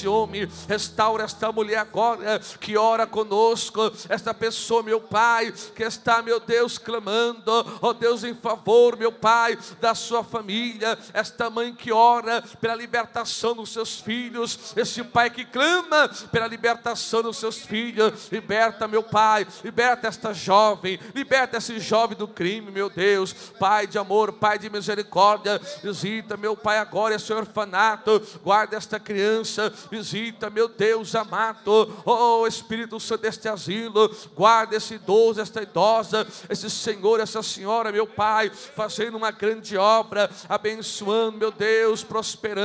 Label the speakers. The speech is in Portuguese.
Speaker 1: esse homem, restaura esta mulher agora, que ora conosco, esta pessoa, meu Pai, que está, meu Deus, clamando, ó Deus, em favor, meu Pai, da sua família, esta mãe que ora pela libertação dos seus filhos, este pai que clama pela libertação dos seus filhos. Liberta, meu Pai, liberta esta jovem, liberta esse jovem do crime, meu Deus, Pai de amor, Pai de misericórdia. Visita, meu Pai, agora esse orfanato, guarda esta criança, visita, meu Deus amado, oh Espírito Santo, deste asilo, guarda esse idoso, esta idosa, esse senhor, essa senhora, meu Pai, fazendo uma grande obra, abençoando, meu Deus, prosperando.